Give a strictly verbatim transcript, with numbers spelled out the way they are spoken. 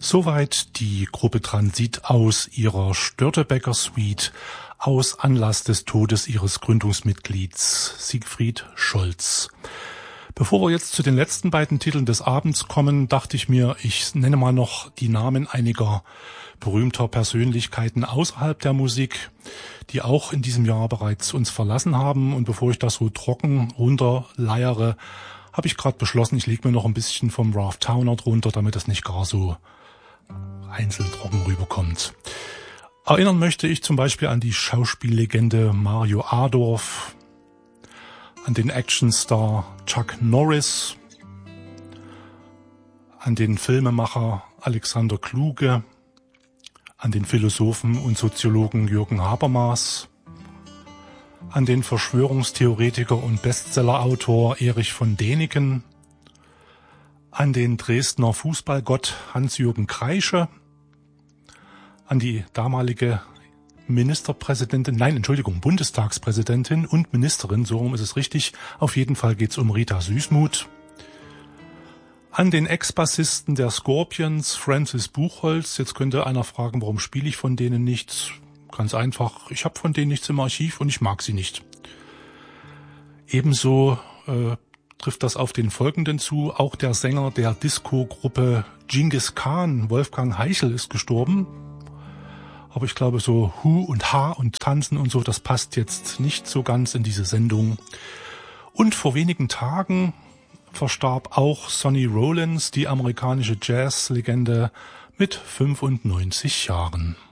Soweit die Gruppe Transit aus ihrer Störtebeker Suite aus Anlass des Todes ihres Gründungsmitglieds Siegfried Scholz. Bevor wir jetzt zu den letzten beiden Titeln des Abends kommen, dachte ich mir, ich nenne mal noch die Namen einiger berühmter Persönlichkeiten außerhalb der Musik, die auch in diesem Jahr bereits uns verlassen haben. Und bevor ich das so trocken runterleiere, habe ich gerade beschlossen, ich lege mir noch ein bisschen vom Ralph Towner drunter, damit das nicht gar so einzeln trocken rüberkommt. Erinnern möchte ich zum Beispiel an die Schauspiellegende Mario Adorf, an den Actionstar Chuck Norris, an den Filmemacher Alexander Kluge, an den Philosophen und Soziologen Jürgen Habermas, an den Verschwörungstheoretiker und Bestsellerautor Erich von Däniken, an den Dresdner Fußballgott Hans-Jürgen Kreische, an die damalige Ministerpräsidentin, nein, Entschuldigung, Bundestagspräsidentin und Ministerin, so rum ist es richtig, auf jeden Fall geht's um Rita Süßmuth, an den Ex-Bassisten der Scorpions, Francis Buchholz. Jetzt könnte einer fragen, warum spiele ich von denen nichts? Ganz einfach, ich habe von denen nichts im Archiv und ich mag sie nicht. Ebenso äh, trifft das auf den Folgenden zu. Auch der Sänger der Disco-Gruppe Genghis Khan, Wolfgang Heichel, ist gestorben. Aber ich glaube, so Hu und Ha und Tanzen und so, das passt jetzt nicht so ganz in diese Sendung. Und vor wenigen Tagen verstarb auch Sonny Rollins, die amerikanische Jazz-Legende, mit fünfundneunzig Jahren.